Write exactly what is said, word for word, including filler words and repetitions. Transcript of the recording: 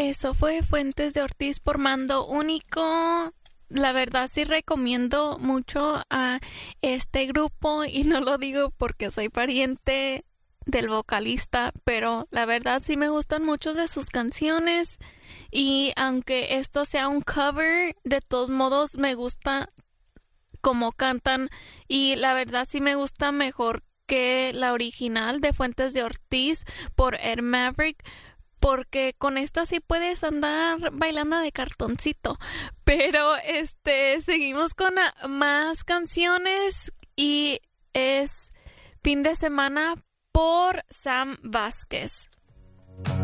Eso fue Fuentes de Ortiz por Mando Único. La verdad sí recomiendo mucho a este grupo y no lo digo porque soy pariente del vocalista, pero la verdad sí me gustan mucho de sus canciones y aunque esto sea un cover, de todos modos me gusta cómo cantan y la verdad sí me gusta mejor que la original de Fuentes de Ortiz por Ed Maverick, porque con esta sí puedes andar bailando de cartoncito. Pero este seguimos con uh, más canciones y es Fin de Semana por Sam Vázquez.